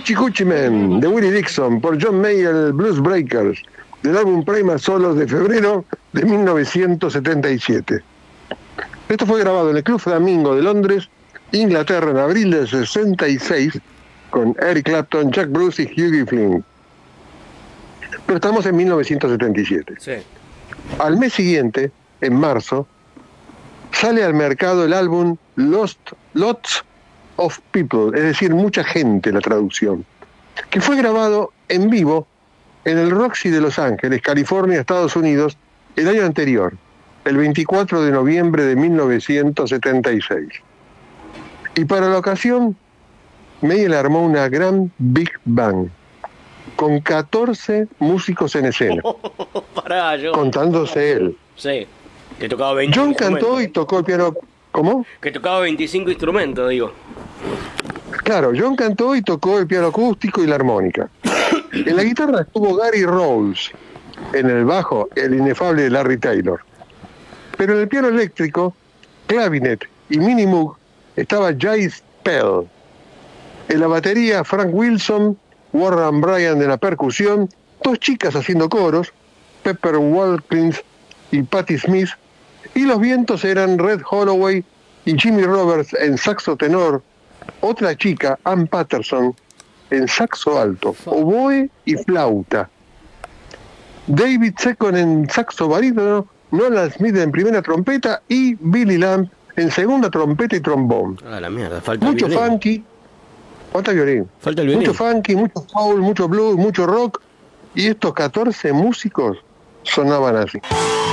Hoochie Coochie Man de Willie Dixon por John Mayall Blues Breakers del álbum Primal Solos de febrero de 1977. Esto fue grabado en el Club Flamingo de Londres, Inglaterra, en abril del 66 con Eric Clapton, Jack Bruce y Hughie Flynn. Pero estamos en 1977. Sí. Al mes siguiente, en marzo, sale al mercado el álbum Lots of People, es decir, mucha gente, la traducción, que fue grabado en vivo en el Roxy de Los Ángeles, California, Estados Unidos, el año anterior, el 24 de noviembre de 1976. Y para la ocasión, Mayall armó una gran Big Bang, con 14 músicos en escena, Pará, John. contándose él. Sí, que tocaba 25 John instrumentos. cantó y tocó el piano. ¿Cómo? Que tocaba 25 instrumentos, digo. Claro, John cantó y tocó el piano acústico y la armónica. En la guitarra estuvo Gary Rolls, en el bajo el inefable Larry Taylor. Pero en el piano eléctrico, clavinet y mini moog estaba Jay Spell. En la batería Frank Wilson, Warren Bryan en la percusión, dos chicas haciendo coros, Pepper Watkins y Patti Smith, y los vientos eran Red Holloway y Jimmy Roberts en saxo tenor, otra chica, Ann Patterson, en saxo alto, oboe y flauta, David Secon en saxo barítono, Nolan Smith en primera trompeta y Billy Lamb en segunda trompeta y trombón. Ah, la mierda, falta Mucho el violín. funky, falta violín. Falta el violín. Mucho funky, mucho soul, mucho blues, mucho rock, y estos 14 músicos sonaban así.